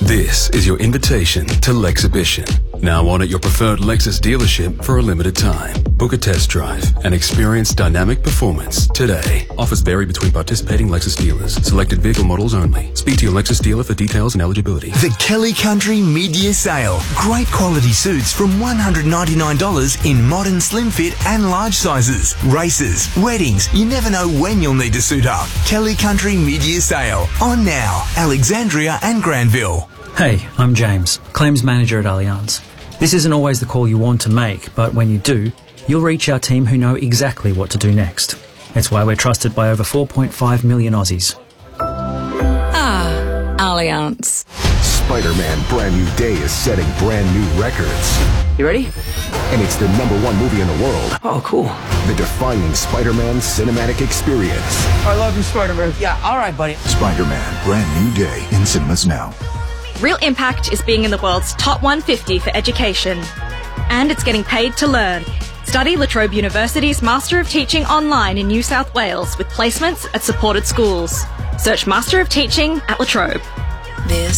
This is your invitation to Lexhibition. Now on at your preferred Lexus dealership for a limited time. Book a test drive and experience dynamic performance today. Offers vary between participating Lexus dealers. Selected vehicle models only. Speak to your Lexus dealer for details and eligibility. The Kelly Country Mid-Year Sale. Great quality suits from $199 in modern, slim fit and large sizes. Races, weddings, you never know when you'll need to suit up. Kelly Country Mid-Year Sale. On now. Alexandria and Granville. Hey, I'm James, Claims Manager at Allianz. This isn't always the call you want to make, but when you do, you'll reach our team who know exactly what to do next. It's why we're trusted by over 4.5 million Aussies. Ah, Allianz. Spider-Man Brand New Day is setting brand new records. You ready? And it's the #1 movie in the world. Oh, cool. The defining Spider-Man cinematic experience. I love you, Spider-Man. Yeah, all right, buddy. Spider-Man Brand New Day in cinemas now. Real Impact is being in the world's top 150 for education. And it's getting paid to learn. Study La Trobe University's Master of Teaching online in New South Wales with placements at supported schools. Search Master of Teaching at La Trobe. This